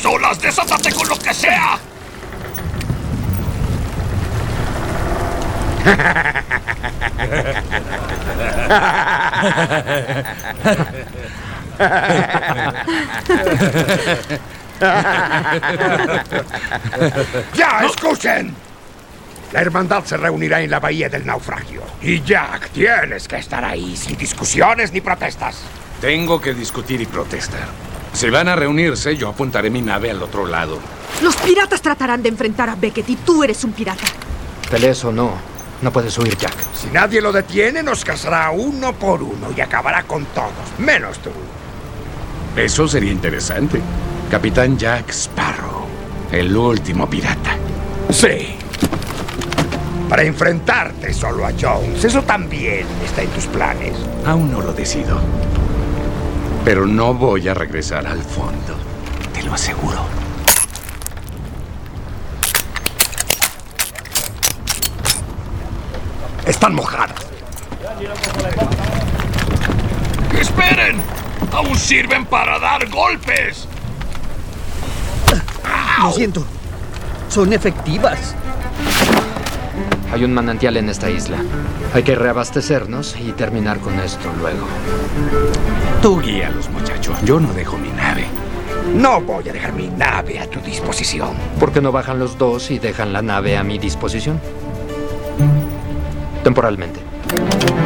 olas! ¡Desátate con lo que sea! ¡Ya, escuchen! La hermandad se reunirá en la bahía del naufragio. Y Jack, tienes que estar ahí, sin discusiones ni protestas. Tengo que discutir y protestar. Si van a reunirse, yo apuntaré mi nave al otro lado. Los piratas tratarán de enfrentar a Beckett y tú eres un pirata. Pelees o no, no puedes huir, Jack. Si nadie lo detiene, nos cazará uno por uno y acabará con todos, menos tú. Eso sería interesante. Capitán Jack Sparrow, el último pirata. Sí. Para enfrentarte solo a Jones, eso también está en tus planes. Aún no lo decido. Pero no voy a regresar al fondo. Te lo aseguro. Están mojadas. ¡Esperen! ¡Aún sirven para dar golpes! Lo siento. Son efectivas. Hay un manantial en esta isla. Hay que reabastecernos y terminar con esto luego. Tú guíalos, muchacho. Yo no dejo mi nave. No voy a dejar mi nave a tu disposición. ¿Por qué no bajan los dos y dejan la nave a mi disposición? Temporalmente.